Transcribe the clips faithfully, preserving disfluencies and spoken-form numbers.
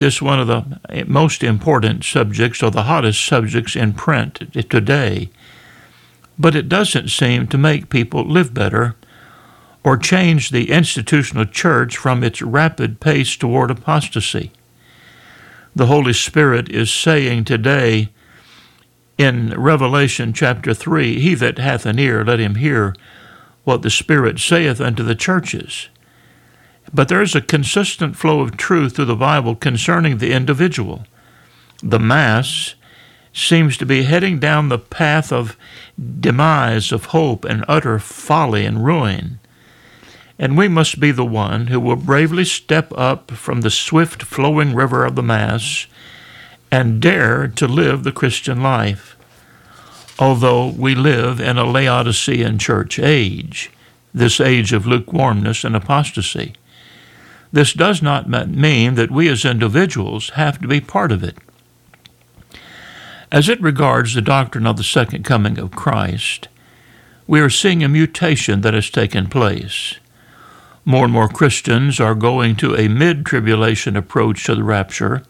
is one of the most important subjects or the hottest subjects in print today, but it doesn't seem to make people live better or change the institutional church from its rapid pace toward apostasy. The Holy Spirit is saying today in Revelation chapter three, "He that hath an ear, let him hear what the Spirit saith unto the churches." But there is a consistent flow of truth through the Bible concerning the individual. The mass seems to be heading down the path of demise, of hope, and utter folly and ruin. And we must be the one who will bravely step up from the swift flowing river of the mass and dare to live the Christian life. Although we live in a Laodicean church age, this age of lukewarmness and apostasy, this does not mean that we as individuals have to be part of it. As it regards the doctrine of the second coming of Christ, we are seeing a mutation that has taken place. More and more Christians are going to a mid-tribulation approach to the rapture,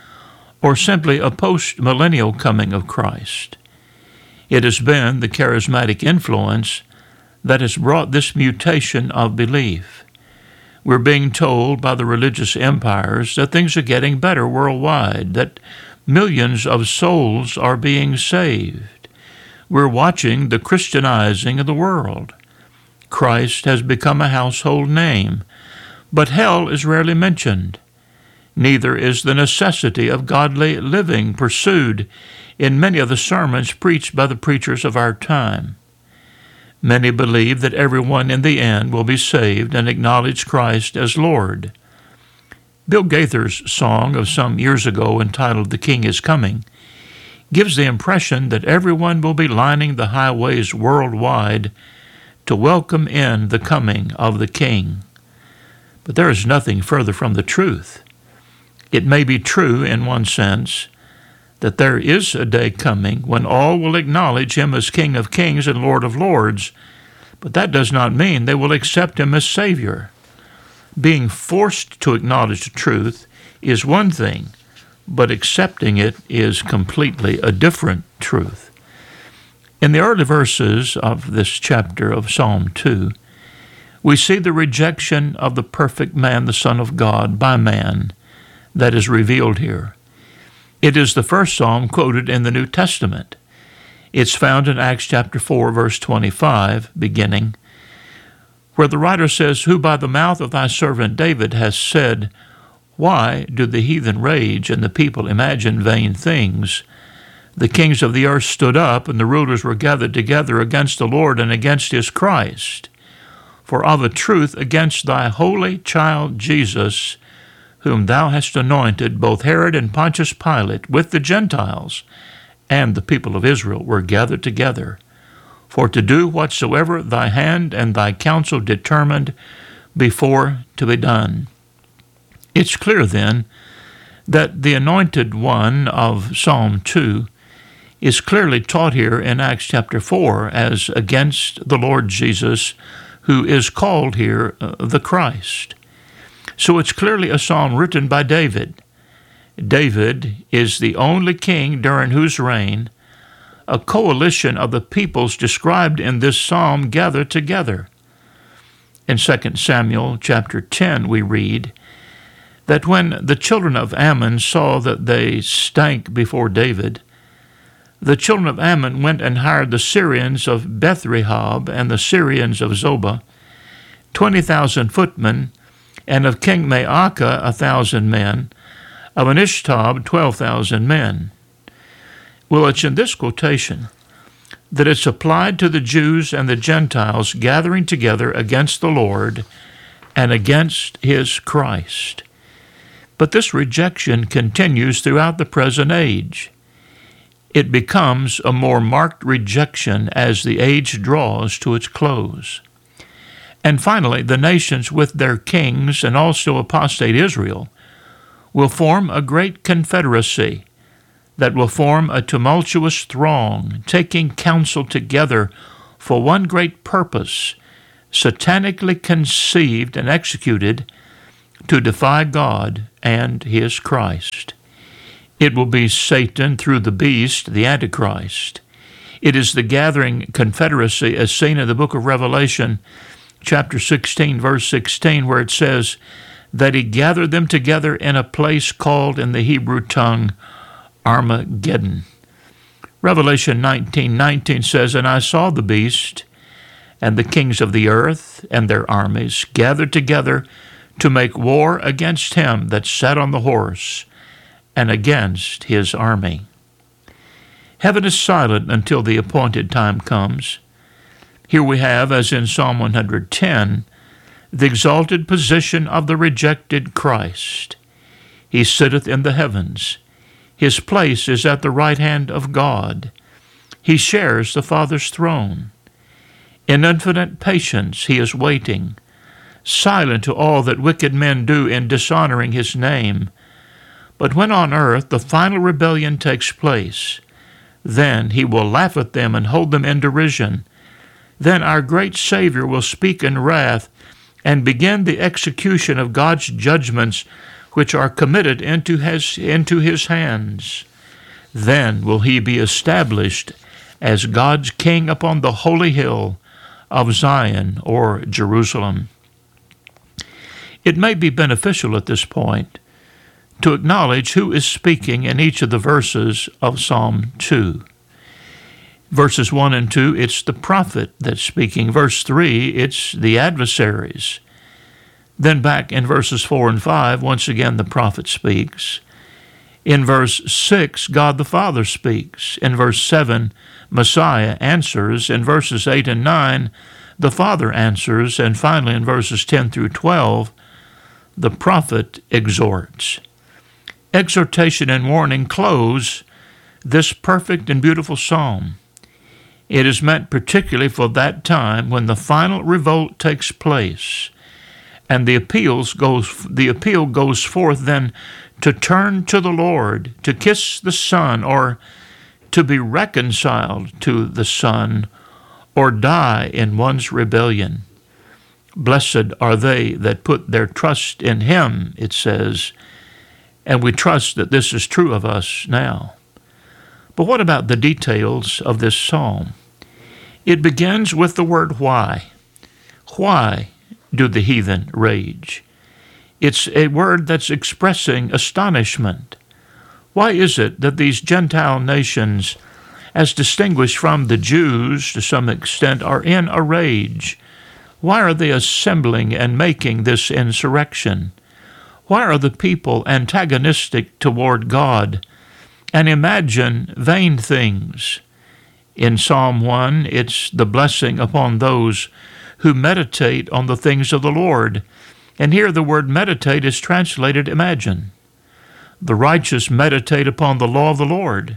or simply a post-millennial coming of Christ. It has been the charismatic influence that has brought this mutation of belief. We're being told by the religious empires that things are getting better worldwide, that millions of souls are being saved. We're watching the Christianizing of the world. Christ has become a household name, but hell is rarely mentioned. Neither is the necessity of godly living pursued in many of the sermons preached by the preachers of our time. Many believe that everyone in the end will be saved and acknowledge Christ as Lord. Bill Gaither's song of some years ago entitled "The King is Coming" gives the impression that everyone will be lining the highways worldwide to welcome in the coming of the King. But there is nothing further from the truth. It may be true in one sense that there is a day coming when all will acknowledge him as King of Kings and Lord of Lords, but that does not mean they will accept him as Savior. Being forced to acknowledge the truth is one thing, but accepting it is completely a different truth. In the early verses of this chapter of Psalm two, we see the rejection of the perfect man, the Son of God, by man that is revealed here. It is the first psalm quoted in the New Testament. It's found in Acts chapter four, verse twenty-five, beginning, where the writer says, "Who by the mouth of thy servant David has said, Why do the heathen rage and the people imagine vain things? The kings of the earth stood up, and the rulers were gathered together against the Lord and against his Christ. For of a truth against thy holy child Jesus, whom thou hast anointed, both Herod and Pontius Pilate, with the Gentiles and the people of Israel, were gathered together, for to do whatsoever thy hand and thy counsel determined before to be done." It's clear, then, that the anointed one of Psalm two is clearly taught here in Acts chapter four as against the Lord Jesus, who is called here uh, the Christ. So it's clearly a psalm written by David. David is the only king during whose reign a coalition of the peoples described in this psalm gather together. In Second Samuel chapter ten we read that when the children of Ammon saw that they stank before David, the children of Ammon went and hired the Syrians of Beth-rehob and the Syrians of Zobah, twenty thousand footmen, and of King Maacah a thousand men, of Anishtab twelve thousand men. Well, it's in this quotation that it's applied to the Jews and the Gentiles gathering together against the Lord and against his Christ. But this rejection continues throughout the present age. It becomes a more marked rejection as the age draws to its close. And finally, the nations with their kings and also apostate Israel will form a great confederacy that will form a tumultuous throng, taking counsel together for one great purpose, satanically conceived and executed to defy God and his Christ. It will be Satan through the beast, the Antichrist. It is the gathering confederacy as seen in the book of Revelation, chapter sixteen, verse sixteen, where it says that he gathered them together in a place called in the Hebrew tongue Armageddon. Revelation nineteen nineteen says, "And I saw the beast and the kings of the earth and their armies gathered together to make war against him that sat on the horse and against his army." Heaven is silent until the appointed time comes. Here we have, as in Psalm one hundred ten, the exalted position of the rejected Christ. He sitteth in the heavens. His place is at the right hand of God. He shares the Father's throne. In infinite patience he is waiting, silent to all that wicked men do in dishonoring his name. But when on earth the final rebellion takes place, then he will laugh at them and hold them in derision. Then our great Savior will speak in wrath and begin the execution of God's judgments which are committed into his, into his hands. Then will he be established as God's king upon the holy hill of Zion or Jerusalem. It may be beneficial at this point to acknowledge who is speaking in each of the verses of Psalm two. Verses one and two, it's the prophet that's speaking. Verse three, it's the adversaries. Then back in verses four and five, once again the prophet speaks. In verse six, God the Father speaks. In verse seven, Messiah answers. In verses eight and nine, the Father answers. And finally in verses ten through twelve, the prophet exhorts. Exhortation and warning close this perfect and beautiful psalm. It is meant particularly for that time when the final revolt takes place, and the appeals goes the appeal goes forth then to turn to the Lord, to kiss the Son, or to be reconciled to the Son, or die in one's rebellion. Blessed are they that put their trust in him, it says, and we trust that this is true of us now. But what about the details of this psalm? It begins with the word why. Why do the heathen rage? It's a word that's expressing astonishment. Why is it that these Gentile nations, as distinguished from the Jews to some extent, are in a rage? Why are they assembling and making this insurrection? Why are the people antagonistic toward God and imagine vain things? In Psalm one, it's the blessing upon those who meditate on the things of the Lord. And here the word meditate is translated imagine. The righteous meditate upon the law of the Lord,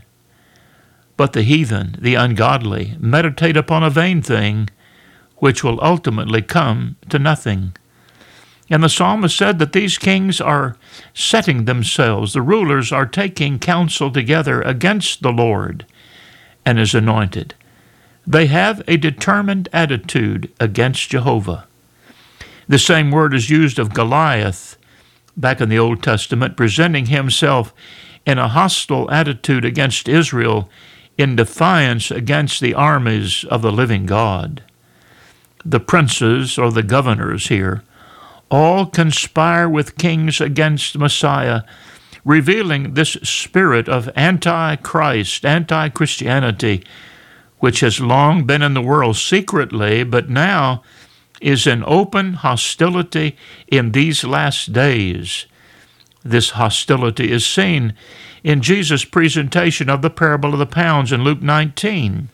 but the heathen, the ungodly, meditate upon a vain thing, which will ultimately come to nothing. And the psalmist said that these kings are setting themselves, the rulers are taking counsel together against the Lord and his anointed. They have a determined attitude against Jehovah. The same word is used of Goliath back in the Old Testament, presenting himself in a hostile attitude against Israel in defiance against the armies of the living God. The princes, or the governors here, all conspire with kings against Messiah, revealing this spirit of anti-Christ, anti-Christianity, which has long been in the world secretly, but now is in open hostility in these last days. This hostility is seen in Jesus' presentation of the parable of the pounds in Luke nineteen,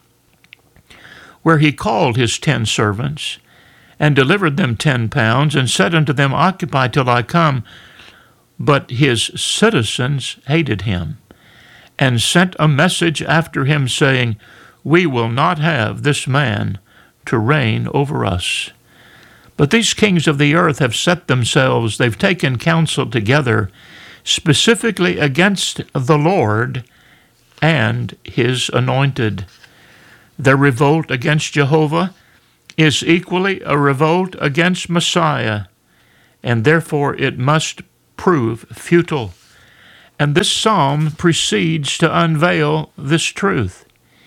where he called his ten servants and delivered them ten pounds, and said unto them, Occupy till I come. But his citizens hated him, and sent a message after him, saying, We will not have this man to reign over us. But these kings of the earth have set themselves, they've taken counsel together, specifically against the Lord and his anointed. Their revolt against Jehovah is equally a revolt against Messiah, and therefore it must prove futile. And this psalm proceeds to unveil this truth.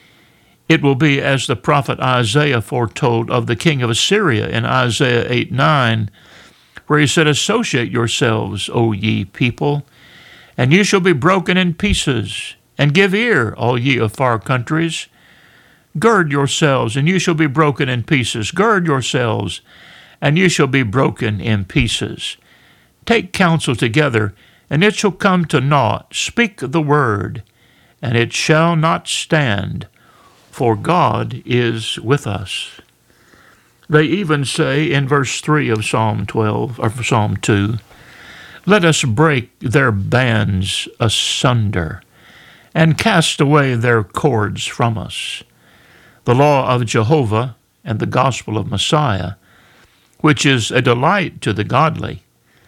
It will be as the prophet Isaiah foretold of the king of Assyria in Isaiah eight nine, where he said, "Associate yourselves, O ye people, and ye shall be broken in pieces, and give ear, all ye of far countries. Gird yourselves, and ye shall be broken in pieces. Gird yourselves, and ye shall be broken in pieces. Take counsel together, and it shall come to naught. Speak the word, and it shall not stand, for God is with us." They even say in verse three of Psalm twelve, or Psalm two, "Let us break their bands asunder, and cast away their cords from us." The law of Jehovah and the gospel of Messiah, which is a delight to the godly,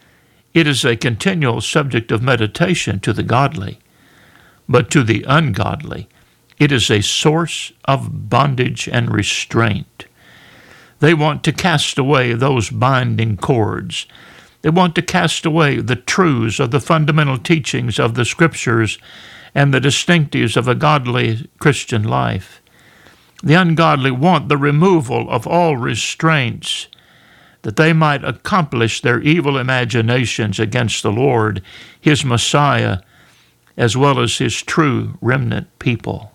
it is a continual subject of meditation to the godly, but to the ungodly, it is a source of bondage and restraint. They want to cast away those binding cords. They want to cast away the truths of the fundamental teachings of the Scriptures and the distinctives of a godly Christian life. The ungodly want the removal of all restraints, that they might accomplish their evil imaginations against the Lord, his Messiah, as well as his true remnant people.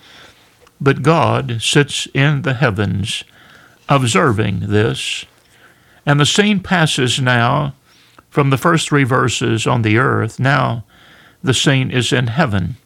But God sits in the heavens, observing this, and the scene passes now from the first three verses on the earth. Now the scene is in heaven.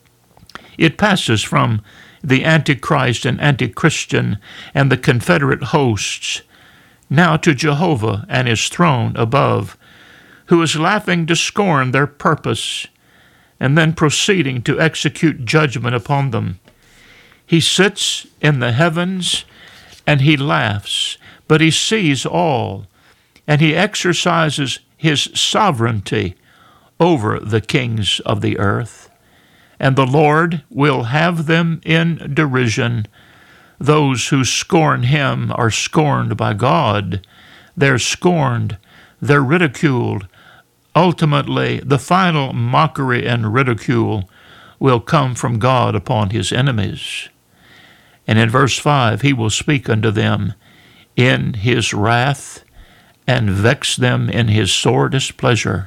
It passes from the Antichrist and Antichristian and the Confederate hosts, now to Jehovah and his throne above, who is laughing to scorn their purpose, and then proceeding to execute judgment upon them. He sits in the heavens, and he laughs, but he sees all, and he exercises his sovereignty over the kings of the earth. And the Lord will have them in derision. Those who scorn him are scorned by God. They're scorned, they're ridiculed. Ultimately, the final mockery and ridicule will come from God upon his enemies. And in verse five, he will speak unto them in his wrath and vex them in his sore displeasure.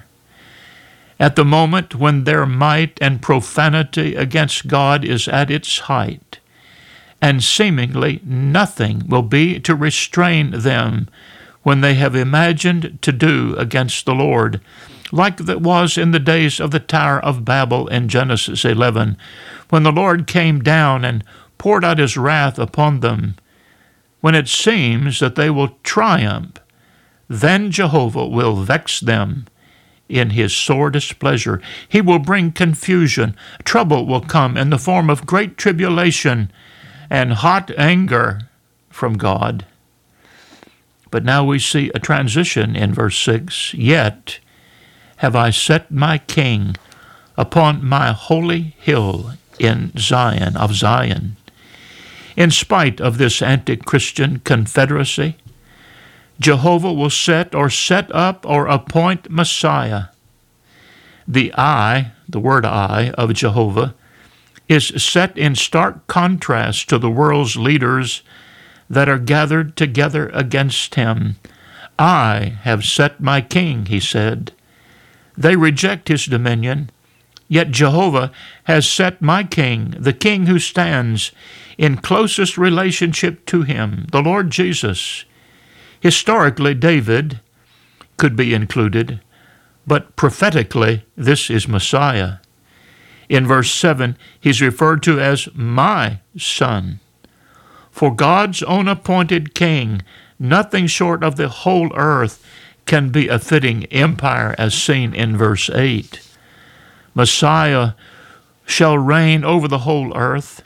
At the moment when their might and profanity against God is at its height, and seemingly nothing will be to restrain them when they have imagined to do against the Lord, like that was in the days of the Tower of Babel in Genesis eleven, when the Lord came down and poured out his wrath upon them. When it seems that they will triumph, then Jehovah will vex them in his sore displeasure. He will bring confusion. Trouble will come in the form of great tribulation and hot anger from God. But now we see a transition in verse six. Yet have I set my king upon my holy hill in Zion, of Zion. In spite of this anti-Christian confederacy, Jehovah will set or set up or appoint Messiah. The I, the word I of Jehovah, is set in stark contrast to the world's leaders that are gathered together against him. I have set my king, he said. They reject his dominion, yet Jehovah has set my king, the king who stands in closest relationship to him, the Lord Jesus. Historically, David could be included, but prophetically, this is Messiah. In verse seven, he's referred to as my son. For God's own appointed king, nothing short of the whole earth can be a fitting empire as seen in verse eight. Messiah shall reign over the whole earth,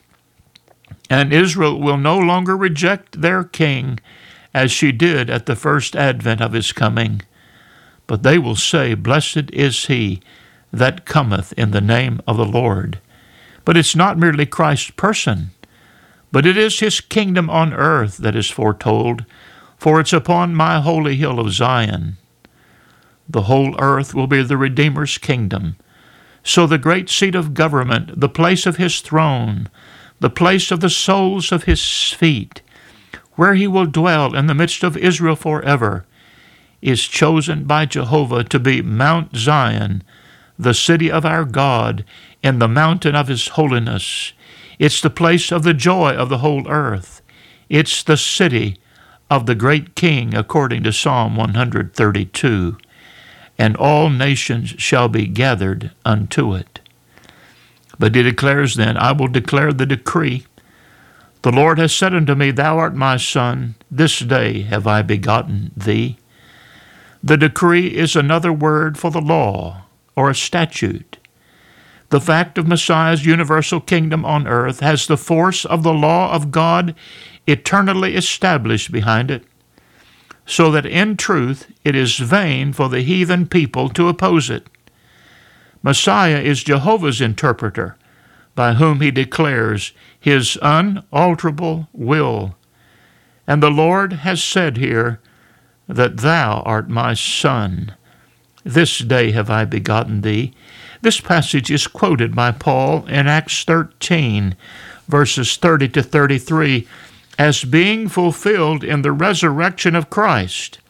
and Israel will no longer reject their king as she did at the first advent of his coming. But they will say, Blessed is he that cometh in the name of the Lord. But it's not merely Christ's person, but it is his kingdom on earth that is foretold, for it's upon my holy hill of Zion. The whole earth will be the Redeemer's kingdom. So the great seat of government, the place of his throne, the place of the soles of his feet, where he will dwell in the midst of Israel forever, is chosen by Jehovah to be Mount Zion, the city of our God, in the mountain of his holiness. It's the place of the joy of the whole earth. It's the city of the great King, according to Psalm one thirty-two. And all nations shall be gathered unto it. But he declares then, I will declare the decree. The Lord has said unto me, Thou art my son, this day have I begotten thee. The decree is another word for the law or a statute. The fact of Messiah's universal kingdom on earth has the force of the law of God eternally established behind it, so that in truth it is vain for the heathen people to oppose it. Messiah is Jehovah's interpreter, by whom he declares his unalterable will. And the Lord has said here that thou art my son. This day have I begotten thee. This passage is quoted by Paul in Acts thirteen, verses thirty to thirty-three, as being fulfilled in the resurrection of Christ.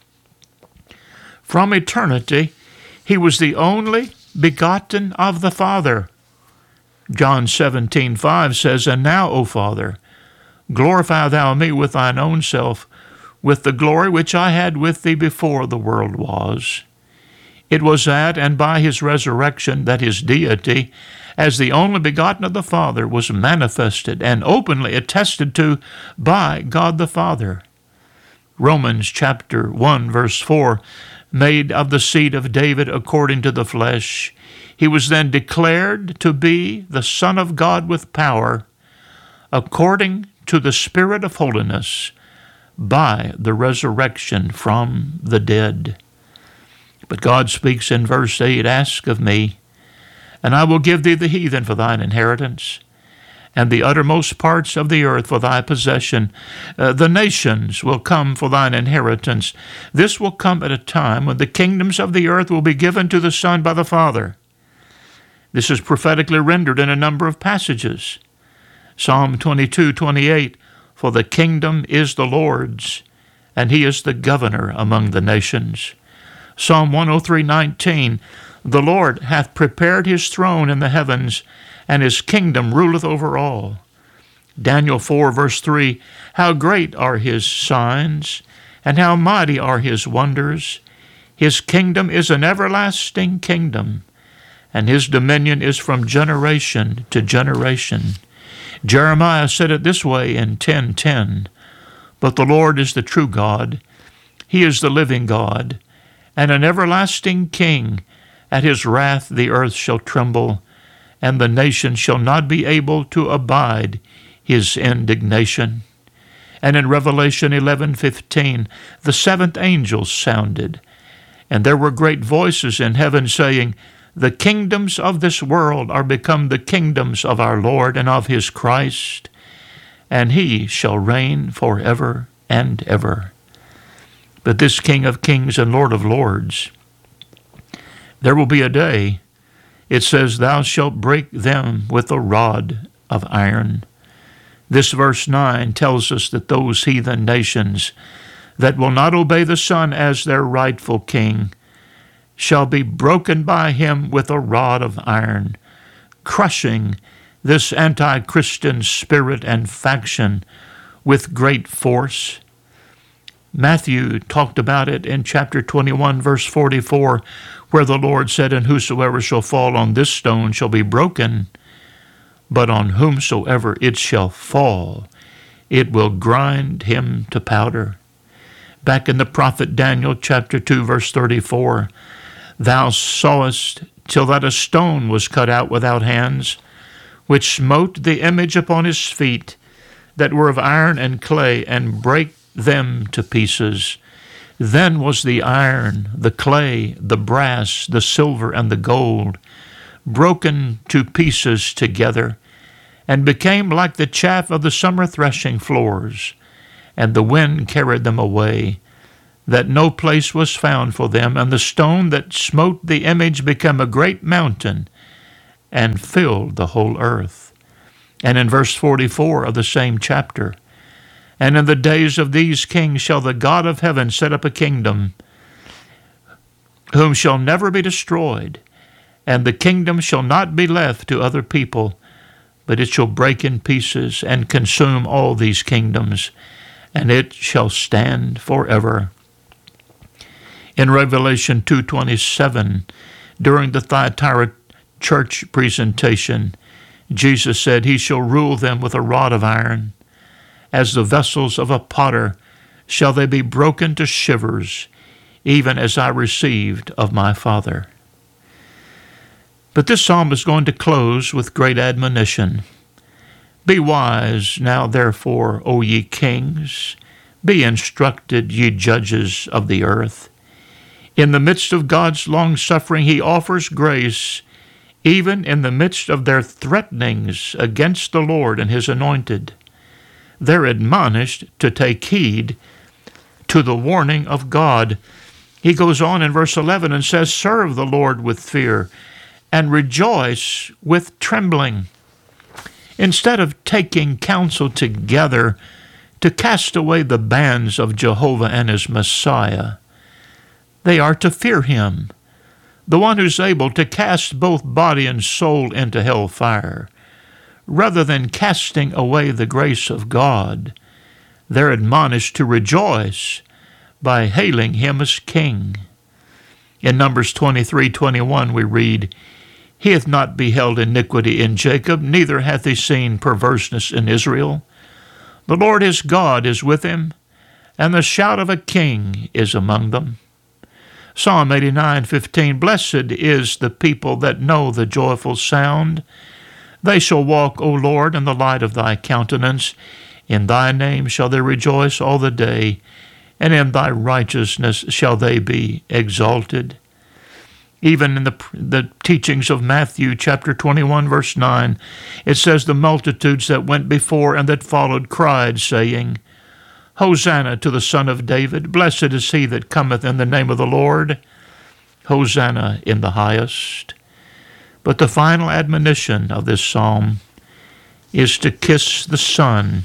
From eternity, he was the only begotten of the Father. John seventeen five says, And now, O Father, glorify thou me with thine own self, with the glory which I had with thee before the world was. It was at and by his resurrection that his deity, as the only begotten of the Father, was manifested and openly attested to by God the Father. Romans chapter one, verse four, made of the seed of David according to the flesh, he was then declared to be the Son of God with power, according to the Spirit of holiness, by the resurrection from the dead. But God speaks in verse eight, Ask of me, and I will give thee the heathen for thine inheritance, and the uttermost parts of the earth for thy possession. Uh, the nations will come for thine inheritance. This will come at a time when the kingdoms of the earth will be given to the Son by the Father. This is prophetically rendered in a number of passages. Psalm twenty-two twenty-eight, For the kingdom is the Lord's, and he is the governor among the nations. Psalm one oh three nineteen, The Lord hath prepared his throne in the heavens, and his kingdom ruleth over all. Daniel four, verse three, How great are his signs, and how mighty are his wonders. His kingdom is an everlasting kingdom, and his dominion is from generation to generation. Jeremiah said it this way in ten ten, But the Lord is the true God, he is the living God, and an everlasting King. At his wrath the earth shall tremble, and the nations shall not be able to abide his indignation. And in Revelation eleven fifteen, the seventh angel sounded, and there were great voices in heaven saying, The kingdoms of this world are become the kingdoms of our Lord and of his Christ, and he shall reign forever and ever. But this King of kings and Lord of lords, there will be a day, it says, Thou shalt break them with a rod of iron. This verse nine tells us that those heathen nations that will not obey the Son as their rightful king shall be broken by him with a rod of iron, crushing this anti-Christian spirit and faction with great force. Matthew talked about it in chapter twenty-one, verse forty-four, where the Lord said, And whosoever shall fall on this stone shall be broken, but on whomsoever it shall fall, it will grind him to powder. Back in the prophet Daniel chapter two, verse thirty-four, Thou sawest till that a stone was cut out without hands, which smote the image upon his feet, that were of iron and clay, and brake them to pieces. Then was the iron, the clay, the brass, the silver, and the gold broken to pieces together, and became like the chaff of the summer threshing floors, and the wind carried them away. that no place was found for them, and the stone that smote the image became a great mountain and filled the whole earth. And in verse forty-four of the same chapter, and in the days of these kings shall the God of heaven set up a kingdom, whom shall never be destroyed, and the kingdom shall not be left to other people, but it shall break in pieces and consume all these kingdoms, and it shall stand forever. In Revelation two twenty-seven, during the Thyatira church presentation, Jesus said, He shall rule them with a rod of iron. As the vessels of a potter shall they be broken to shivers, even as I received of my Father. But this psalm is going to close with great admonition. Be wise now, therefore, O ye kings. Be instructed, ye judges of the earth. In the midst of God's long-suffering, He offers grace, even in the midst of their threatenings against the Lord and His anointed. They're admonished to take heed to the warning of God. He goes on in verse eleven and says, Serve the Lord with fear and rejoice with trembling. Instead of taking counsel together to cast away the bands of Jehovah and His Messiah, they are to fear Him, the one who's able to cast both body and soul into hell fire. Rather than casting away the grace of God, they're admonished to rejoice by hailing Him as King. In Numbers twenty-three twenty-one we read, He hath not beheld iniquity in Jacob, neither hath He seen perverseness in Israel. The Lord his God is with him, and the shout of a king is among them. Psalm eighty-nine fifteen, Blessed is the people that know the joyful sound. They shall walk, O Lord, in the light of Thy countenance. In Thy name shall they rejoice all the day, and in Thy righteousness shall they be exalted. Even in the, the teachings of Matthew chapter twenty-one, verse nine, it says, The multitudes that went before and that followed cried, saying, Hosanna to the Son of David. Blessed is he that cometh in the name of the Lord. Hosanna in the highest. But the final admonition of this psalm is to kiss the Son,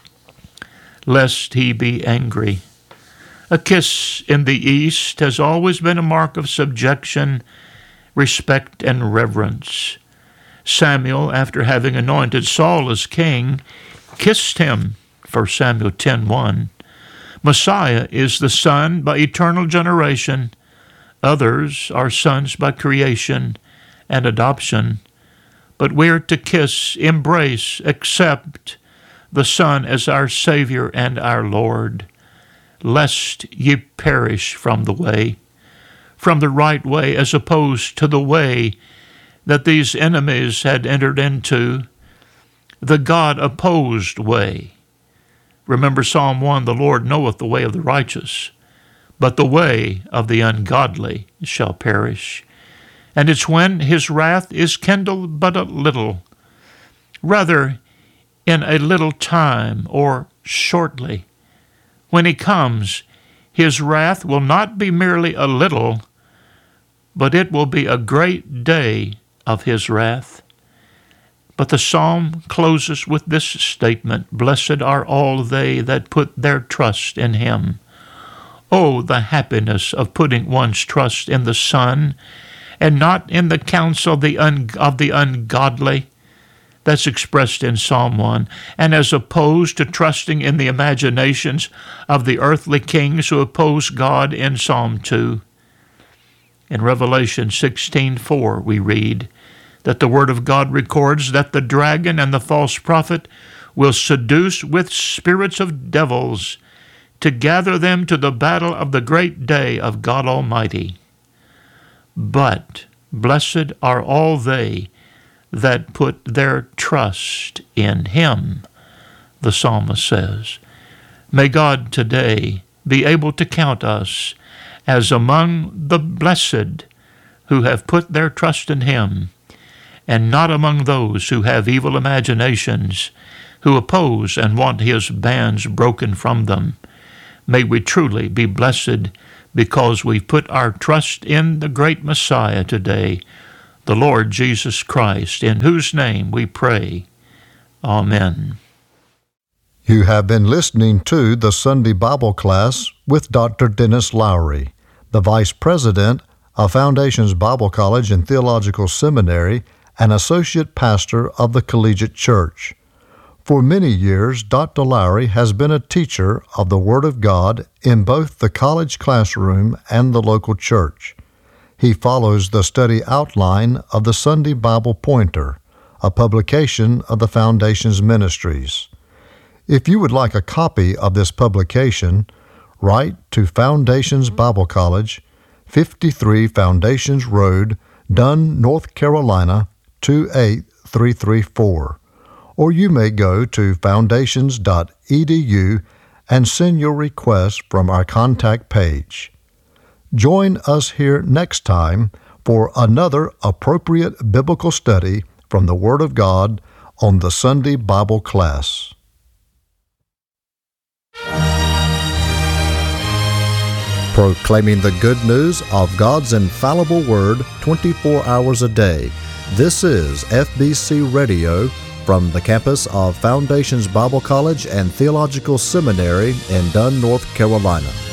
lest He be angry. A kiss in the East has always been a mark of subjection, respect, and reverence. Samuel, after having anointed Saul as king, kissed him, First Samuel ten one. Messiah is the Son by eternal generation. Others are sons by creation and adoption. But we're to kiss, embrace, accept the Son as our Savior and our Lord, lest ye perish from the way, from the right way, as opposed to the way that these enemies had entered into, the God-opposed way. Remember Psalm one, The Lord knoweth the way of the righteous, but the way of the ungodly shall perish. And it's when His wrath is kindled but a little, rather in a little time or shortly. When He comes, His wrath will not be merely a little, but it will be a great day of His wrath. But the psalm closes with this statement, Blessed are all they that put their trust in Him. Oh, the happiness of putting one's trust in the Son and not in the counsel of the, un- of the ungodly. That's expressed in Psalm one, and as opposed to trusting in the imaginations of the earthly kings who oppose God in Psalm two. In Revelation sixteen four we read that the Word of God records that the dragon and the false prophet will seduce with spirits of devils to gather them to the battle of the great day of God Almighty. But blessed are all they that put their trust in Him, the psalmist says. May God today be able to count us as among the blessed who have put their trust in Him, and not among those who have evil imaginations, who oppose and want His bands broken from them. May we truly be blessed because we put our trust in the great Messiah today, the Lord Jesus Christ, in whose name we pray. Amen. You have been listening to the Sunday Bible class with Doctor Dennis Lowry, the Vice President of Foundations Bible College and Theological Seminary and Associate Pastor of the Collegiate Church. For many years, Doctor Lowry has been a teacher of the Word of God in both the college classroom and the local church. He follows the study outline of the Sunday Bible Pointer, a publication of the Foundations Ministries. If you would like a copy of this publication, write to Foundations Bible College, fifty-three Foundations Road, Dunn, North Carolina, two eight three three four. Or you may go to foundations dot e d u and send your request from our contact page. Join us here next time for another appropriate biblical study from the Word of God on the Sunday Bible class. Proclaiming the good news of God's infallible Word twenty-four hours a day. This is F B C Radio from the campus of Foundations Bible College and Theological Seminary in Dunn, North Carolina.